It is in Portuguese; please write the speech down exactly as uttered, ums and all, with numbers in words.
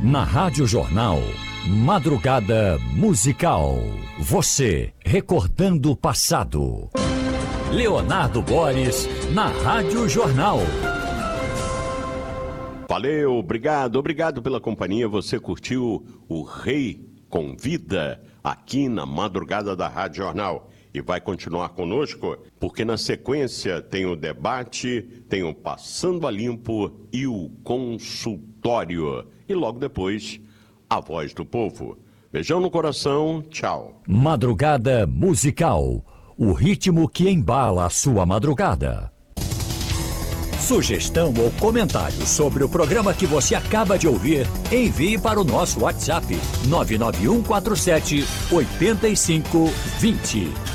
Na Rádio Jornal, Madrugada Musical. Você recordando o passado. Leonardo Boris, na Rádio Jornal. Valeu, obrigado, obrigado pela companhia. Você curtiu o Rei Convida aqui na Madrugada da Rádio Jornal. E vai continuar conosco, porque na sequência tem o debate, tem o Passando a Limpo e o consultório. E logo depois, a Voz do Povo. Beijão no coração, tchau. Madrugada Musical, o ritmo que embala a sua madrugada. Sugestão ou comentário sobre o programa que você acaba de ouvir, envie para o nosso WhatsApp nove nove um quatro sete oito cinco dois zero.